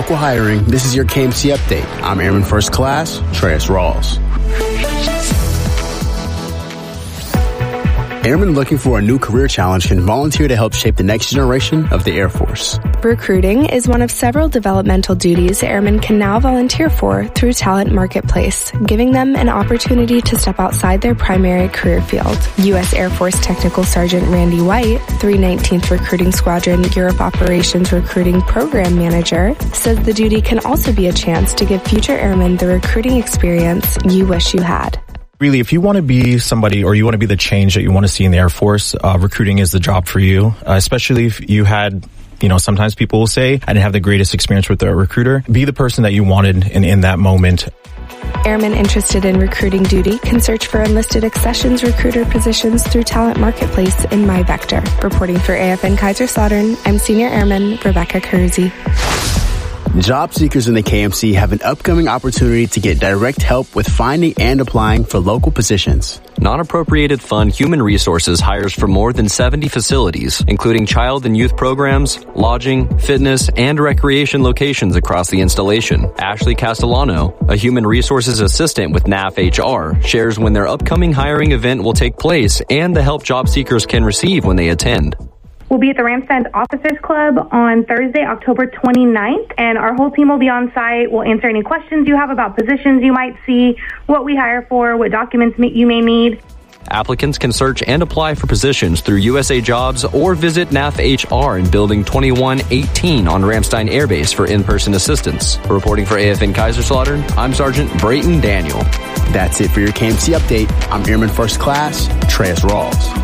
local hiring, this is your KMC Update. I'm Airman First Class, Treyas Rawls. Airmen looking for a new career challenge can volunteer to help shape the next generation of the Air Force. Recruiting is one of several developmental duties airmen can now volunteer for through Talent Marketplace, giving them an opportunity to step outside their primary career field. U.S. Air Force Technical Sergeant Randy White, 319th Recruiting Squadron Europe Operations Recruiting Program Manager, says the duty can also be a chance to give future airmen the recruiting experience you wish you had. Really, if you want to be somebody or you want to be the change that you want to see in the Air Force, recruiting is the job for you, especially if you had, sometimes people will say, I didn't have the greatest experience with a recruiter. Be the person that you wanted in that moment. Airmen interested in recruiting duty can search for enlisted accessions recruiter positions through Talent Marketplace in MyVector. Reporting for AFN Kaiserslautern, I'm Senior Airman Rebecca Kersey. Job seekers in the KMC have an upcoming opportunity to get direct help with finding and applying for local positions. Non-appropriated fund Human Resources hires for more than 70 facilities, including child and youth programs, lodging, fitness, and recreation locations across the installation. Ashley Castellano, a Human Resources assistant with NAF HR, shares when their upcoming hiring event will take place and the help job seekers can receive when they attend. We'll be at the Ramstein Officers Club on Thursday, October 29th, and our whole team will be on site. We'll answer any questions you have about positions you might see, what we hire for, what documents you may need. Applicants can search and apply for positions through USA Jobs or visit NAF HR in Building 2118 on Ramstein Air Base for in-person assistance. Reporting for AFN Kaiserslautern, I'm Sergeant Brayton Daniel. That's it for your KMC Update. I'm Airman First Class, Treyas Rawls.